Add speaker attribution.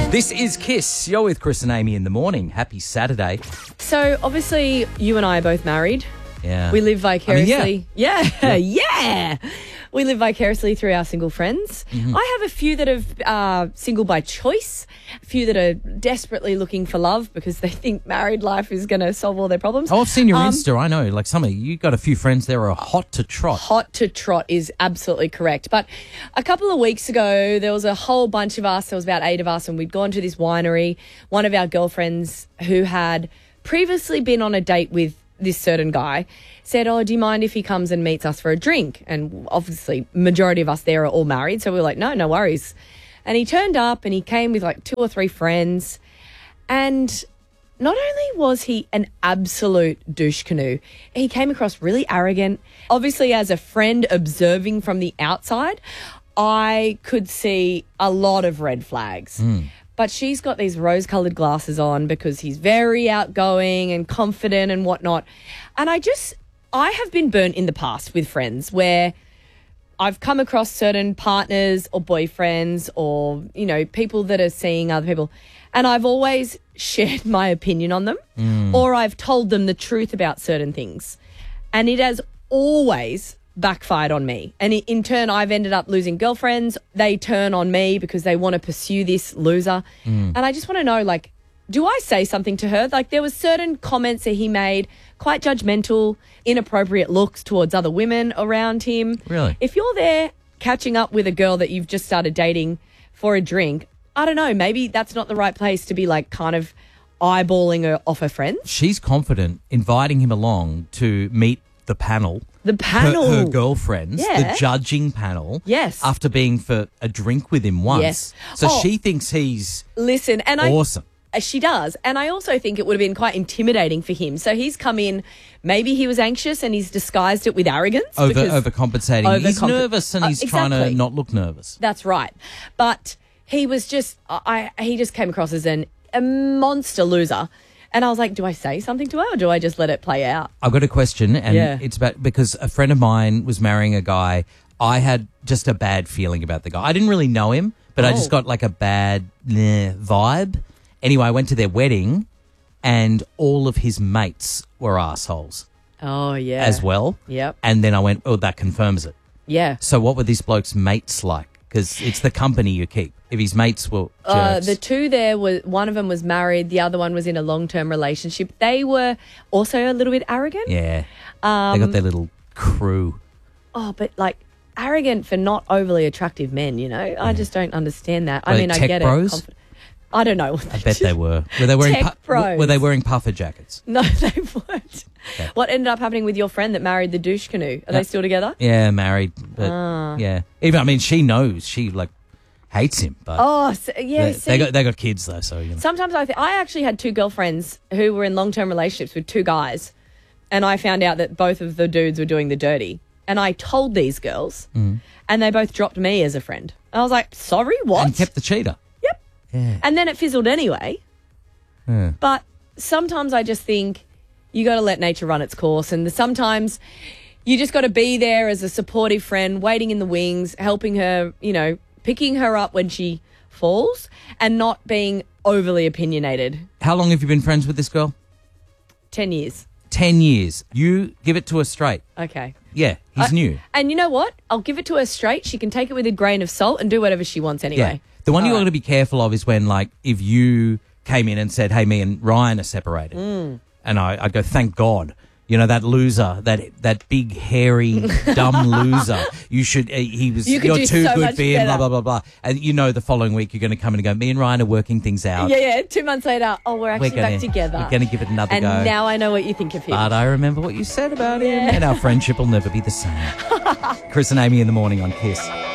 Speaker 1: This is Kiss. You're with Chris and Amy in the morning. Happy Saturday.
Speaker 2: So, obviously, you and I are both married.
Speaker 1: Yeah.
Speaker 2: We live vicariously.
Speaker 1: Yeah.
Speaker 2: Yeah. We live vicariously through our single friends.
Speaker 1: Mm-hmm.
Speaker 2: I have a few that are single by choice, a few that are desperately looking for love because they think married life is going to solve all their problems.
Speaker 1: Oh, I've seen your Insta. I know. Like some of you got a few friends that are hot to trot.
Speaker 2: Hot to trot is absolutely correct. But a couple of weeks ago, there was a whole bunch of us. There was about 8 of us, and we'd gone to this winery. One of our girlfriends who had previously been on a date with this certain guy said, "Oh, do you mind if he comes and meets us for a drink?" And obviously, majority of us there are all married. So we were like, no worries. And he turned up and he came with like 2 or 3 friends. And not only was he an absolute douche canoe, he came across really arrogant. Obviously, as a friend observing from the outside, I could see a lot of red flags. But she's got these rose-coloured glasses on because he's very outgoing and confident and whatnot. And I have been burnt in the past with friends where I've come across certain partners or boyfriends or, you know, people that are seeing other people, and I've always shared my opinion on them or I've told them the truth about certain things. And it has always backfired on me. And in turn, I've ended up losing girlfriends. They turn on me because they want to pursue this loser. And I just want to know, like, do I say something to her? Like, there was certain comments that he made, quite judgmental, inappropriate looks towards other women around him.
Speaker 1: Really?
Speaker 2: If you're there catching up with a girl that you've just started dating for a drink, I don't know, maybe that's not the right place to be, like, kind of eyeballing her off her friends.
Speaker 1: She's confident inviting him along to meet the panel.
Speaker 2: The panel.
Speaker 1: Her girlfriends,
Speaker 2: Yeah.
Speaker 1: the judging panel.
Speaker 2: Yes.
Speaker 1: After being for a drink with him once.
Speaker 2: Yes.
Speaker 1: So
Speaker 2: Oh.
Speaker 1: she thinks he's
Speaker 2: Listen, and
Speaker 1: awesome.
Speaker 2: She does. And I also think it would have been quite intimidating for him. So he's come in, maybe he was anxious and he's disguised it with arrogance.
Speaker 1: Overcompensating. He's nervous and he's trying to
Speaker 2: exactly.
Speaker 1: not look nervous.
Speaker 2: That's right. But he was just, he just came across as a monster loser. And I was like, do I say something to her or do I just let it play out?
Speaker 1: I've got a question, and
Speaker 2: Yeah.
Speaker 1: it's about because a friend of mine was marrying a guy. I had just a bad feeling about the guy. I didn't really know him, but I just got like a bad vibe. Anyway, I went to their wedding, and all of his mates were assholes
Speaker 2: Oh, yeah.
Speaker 1: as well.
Speaker 2: Yep.
Speaker 1: And then I went, oh, that confirms it.
Speaker 2: Yeah.
Speaker 1: So what were this bloke's mates like? Because it's the company you keep. If his mates were jerks.
Speaker 2: The two there were, one of them was married, the other one was in a long-term relationship. They were also a little bit arrogant.
Speaker 1: Yeah. They got their little crew.
Speaker 2: Oh, but like arrogant for not overly attractive men, you know? I just don't understand that. I
Speaker 1: Were
Speaker 2: mean,
Speaker 1: they
Speaker 2: I
Speaker 1: tech
Speaker 2: get
Speaker 1: bros?
Speaker 2: it. I don't know.
Speaker 1: I bet they were. Were they wearing
Speaker 2: Tech pros.
Speaker 1: Were they wearing puffer jackets?
Speaker 2: No, they weren't.
Speaker 1: Okay.
Speaker 2: What ended up happening with your friend that married the douche canoe? Are they still together?
Speaker 1: Yeah, married. But yeah. Even I mean she knows. She like hates him, but
Speaker 2: Oh, so, yeah.
Speaker 1: they got kids though, so you know.
Speaker 2: Sometimes I actually had 2 girlfriends who were in long-term relationships with 2 guys, and I found out that both of the dudes were doing the dirty. And I told these girls, and they both dropped me as a friend. I was like, sorry, what?
Speaker 1: And kept the cheater.
Speaker 2: Yep.
Speaker 1: Yeah.
Speaker 2: And then it fizzled anyway.
Speaker 1: Yeah.
Speaker 2: But sometimes I just think you got to let nature run its course, and sometimes you just got to be there as a supportive friend, waiting in the wings, helping her, you know, picking her up when she falls, and not being overly opinionated.
Speaker 1: How long have you been friends with this girl?
Speaker 2: 10 years.
Speaker 1: 10 years. You give it to her straight.
Speaker 2: Okay.
Speaker 1: Yeah, he's new.
Speaker 2: And you know what? I'll give it to her straight. She can take it with a grain of salt and do whatever she wants
Speaker 1: Yeah.
Speaker 2: anyway.
Speaker 1: The one you got to be careful of is when, like, if you came in and said, hey, me and Ryan are separated. And I'd go, thank God. You know, that loser, that big, hairy, dumb loser. You should, you're
Speaker 2: do
Speaker 1: too
Speaker 2: so
Speaker 1: good
Speaker 2: much
Speaker 1: for him, blah,
Speaker 2: better.
Speaker 1: blah, blah, blah. And you know the following week you're going to come in and go, me and Ryan are working things out.
Speaker 2: Yeah. 2 months later, we're actually back together.
Speaker 1: We're going to give it another
Speaker 2: And
Speaker 1: go.
Speaker 2: now I know what you think of him.
Speaker 1: But I remember what you said about him, and our friendship will never be the same. Chris and Amy in the morning on Kiss.